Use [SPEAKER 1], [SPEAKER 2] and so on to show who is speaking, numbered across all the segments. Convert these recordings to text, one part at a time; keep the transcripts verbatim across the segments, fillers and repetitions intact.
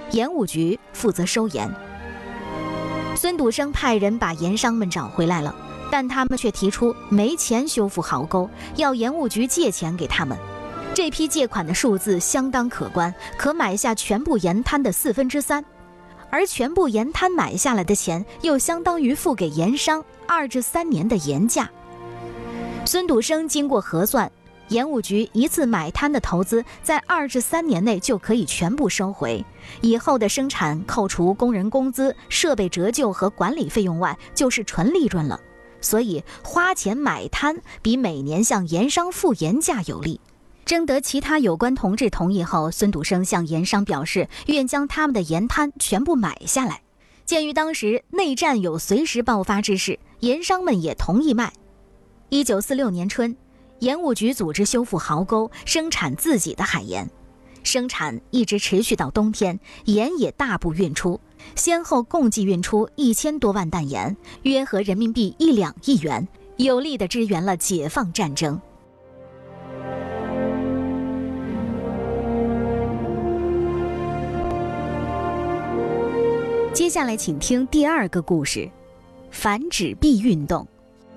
[SPEAKER 1] 盐务局负责收盐。孙笃生派人把盐商们找回来了，但他们却提出没钱修复壕沟，要盐务局借钱给他们。这批借款的数字相当可观，可买下全部盐滩的四分之三，而全部盐滩买下来的钱又相当于付给盐商二至三年的盐价。孙笃生经过核算，盐务局一次买滩的投资在二至三年内就可以全部收回，以后的生产扣除工人工资、设备折旧和管理费用外，就是纯利润了。所以花钱买滩比每年向盐商付盐价有利。征得其他有关同志同意后，孙笃生向盐商表示愿将他们的盐滩全部买下来。鉴于当时内战有随时爆发之势，盐商们也同意卖。一九四六年春，盐务局组织修复壕沟，生产自己的海盐。生产一直持续到冬天，盐也大部运出，先后共计运出一千多万担盐，约合人民币一两亿元，有力地支援了解放战争。接下来请听第二个故事，反纸币运动。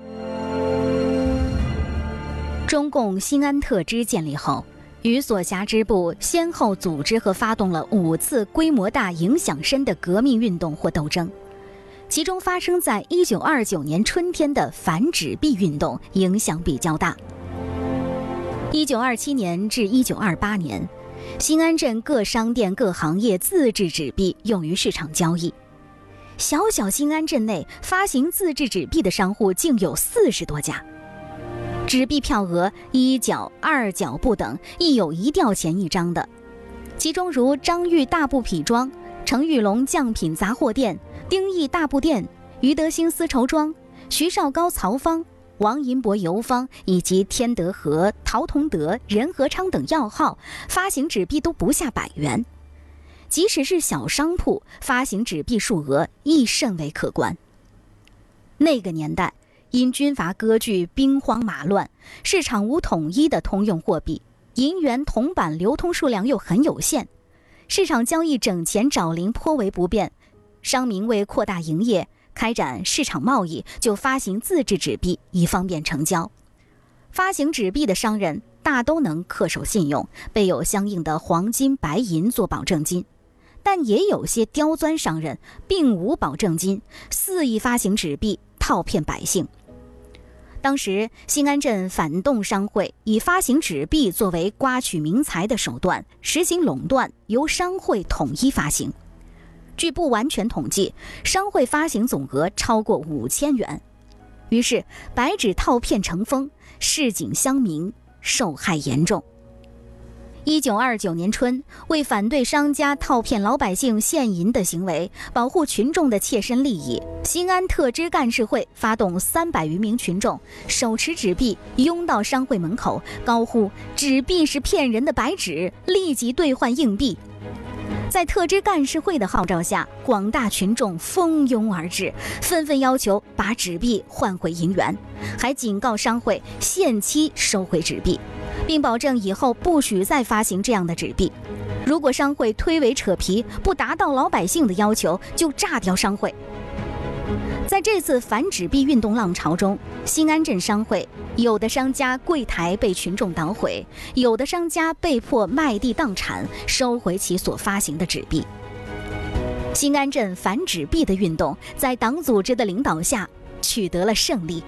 [SPEAKER 1] 中共新安特支建立后，与所辖支部先后组织和发动了五次规模大、影响深的革命运动或斗争，其中发生在一九二九年春天的反纸币运动影响比较大。一九二七年至一九二八年，新安镇各商店各行业自制纸币用于市场交易。小小新安镇内发行自制纸币的商户竟有四十多家，纸币票额一角、二角不等，亦有一吊钱一张的。其中如张玉大布匹庄、程玉龙匠品杂货店、丁义大布店、余德兴丝绸庄、徐绍高曹坊、王银博邮坊以及天德和、陶同德、任和昌等要号，发行纸币都不下百元。即使是小商铺，发行纸币数额亦甚为可观。那个年代，因军阀割据、兵荒马乱，市场无统一的通用货币，银元铜板流通数量又很有限，市场交易整钱找零颇为不便。商民为扩大营业，开展市场贸易，就发行自制纸币，以方便成交。发行纸币的商人大都能恪守信用，备有相应的黄金、白银做保证金。但也有些刁钻商人并无保证金，肆意发行纸币，套骗百姓。当时新安镇反动商会以发行纸币作为刮取民财的手段，实行垄断，由商会统一发行。据不完全统计，商会发行总额超过五千元。于是白纸套骗成风，市井乡民受害严重。一九二九年春，为反对商家套骗老百姓现银的行为，保护群众的切身利益，新安特支干事会发动三百余名群众手持纸币拥到商会门口，高呼纸币是骗人的白纸，立即兑换硬币。在特支干事会的号召下，广大群众蜂拥而至，纷纷要求把纸币换回银元，还警告商会限期收回纸币，并保证以后不许再发行这样的纸币。如果商会推诿扯皮，不达到老百姓的要求，就炸掉商会。在这次反纸币运动浪潮中，新安镇商会有的商家柜台被群众捣毁，有的商家被迫卖地当产，收回其所发行的纸币。新安镇反纸币的运动在党组织的领导下取得了胜利。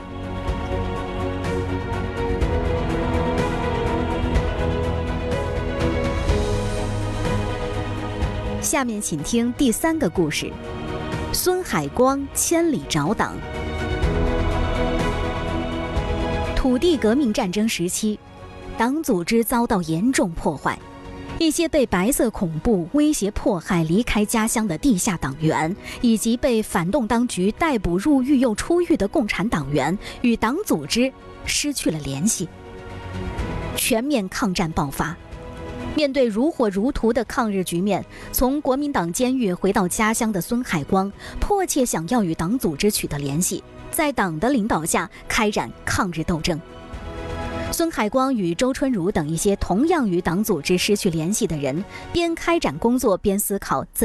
[SPEAKER 1] 下面请听第三个故事，孙海光千里找党。土地革命战争时期，党组织遭到严重破坏，一些被白色恐怖威胁迫害离开家乡的地下党员，以及被反动当局逮捕入狱又出狱的共产党员，与党组织失去了联系。全面抗战爆发。面对如火如荼的抗日局面，从国民党监狱回到家乡的孙海光迫切想要与党组织取得联系，在党的领导下开展抗日斗争。孙海光与周春如等一些同样与党组织失去联系的人，边开展工作边思考